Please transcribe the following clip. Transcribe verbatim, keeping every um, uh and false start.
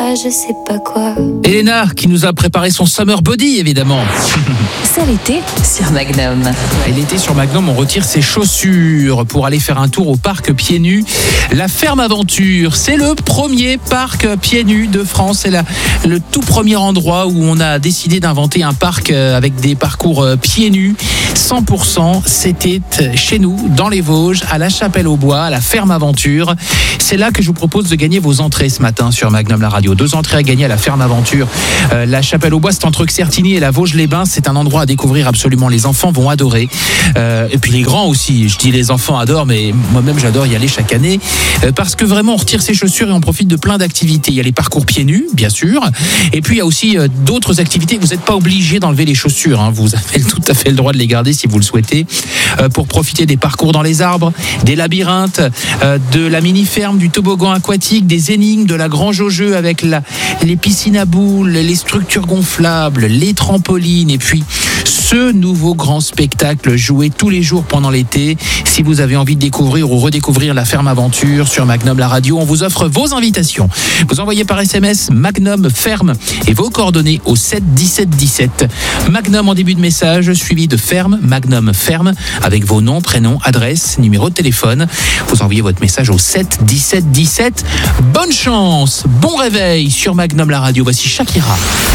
pas, je sais pas quoi. Elena qui nous a préparé son summer body évidemment. C'est l'été sur Magnum. Et l'été sur Magnum, on retire ses chaussures pour aller faire un tour au parc pieds nus. La Ferme Aventure, c'est le premier parc pieds nus de France. C'est la, le tout premier endroit où on a décidé d'inventer un parc avec des parcours pieds nus. cent pour cent, c'était chez nous, dans les Vosges, à la Chapelle-aux-Bois, à la Ferme Aventure. C'est là que je vous propose de gagner vos entrées ce matin sur Magnum la radio. Deux entrées à gagner à la Ferme Aventure. Euh, la Chapelle-aux-Bois, c'est entre Certigny et la Vosges-les-Bains. C'est un endroit à découvrir absolument. Les enfants vont adorer. Euh, et puis les grands aussi. Je dis les enfants adorent, mais moi-même j'adore y aller chaque année. Euh, parce que vraiment, on retire ses chaussures et on profite de plein d'activités. Il y a les parcours pieds nus, bien sûr. Et puis il y a aussi euh, d'autres activités. Vous n'êtes pas obligé d'enlever les chaussures. Hein. Vous avez tout à fait le droit de les garder si vous le souhaitez. Euh, pour profiter des parcours dans les arbres, des labyrinthes, euh, de la mini-ferme, du toboggan aquatique, des énigmes, de la grange au jeu avec la, les piscines à boules, les structures gonflables, les trampolines et puis ce nouveau grand spectacle joué tous les jours pendant l'été. Si vous avez envie de découvrir ou redécouvrir la Ferme Aventure sur Magnum la radio, on vous offre vos invitations. Vous envoyez par S M S Magnum Ferme et vos coordonnées au sept dix-sept dix-sept. Magnum en début de message, suivi de Ferme, Magnum Ferme, avec vos noms, prénoms, adresses, numéro de téléphone. Vous envoyez votre message au sept dix-sept dix-sept. Bonne chance, bon réveil sur Magnum la radio. Voici Shakira.